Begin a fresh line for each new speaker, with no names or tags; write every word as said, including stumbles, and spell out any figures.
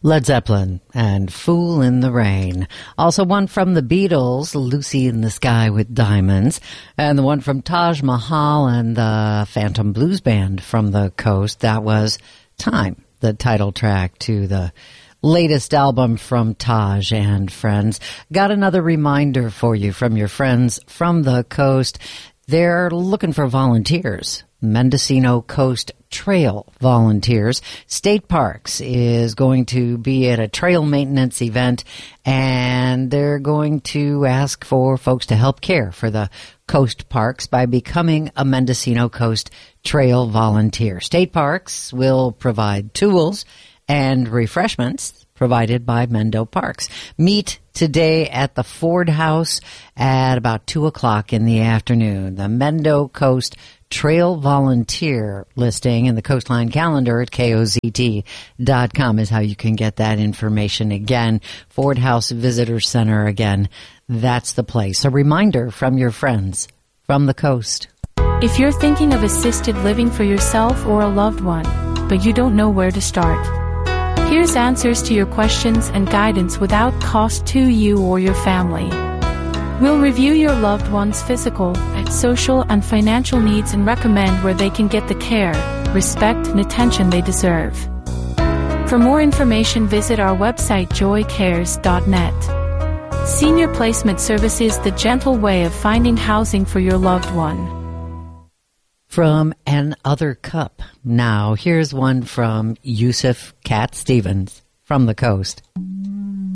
Led Zeppelin and Fool in the Rain. Also one from the Beatles, Lucy in the Sky with Diamonds. And the one from Taj Mahal and the Phantom Blues Band from the coast. That was Time, the title track to the latest album from Taj and Friends. Got another reminder for you from your friends from the coast. They're looking for volunteers. Mendocino Coast Trail volunteers. State Parks is going to be at a trail maintenance event, and they're going to ask for folks to help care for the coast parks by becoming a Mendocino Coast Trail volunteer. State Parks will provide tools and refreshments provided by Mendo Parks. Meet today at the Ford House at about two o'clock in the afternoon. The Mendo Coast Trail Volunteer listing in the Coastline calendar at K O Z T dot com is how you can get that information. Again, Ford House Visitor Center, again, that's the place. A reminder from your friends from the coast.
If you're thinking of assisted living for yourself or a loved one, but you don't know where to start, here's answers to your questions and guidance without cost to you or your family. We'll review your loved one's physical, social, and financial needs and recommend where they can get the care, respect, and attention they deserve. For more information, visit our website joy cares dot net. Senior Placement Services, the gentle way of finding housing for your loved one.
From An Other Cup. Now, here's one from Yusuf Cat Stevens from the coast.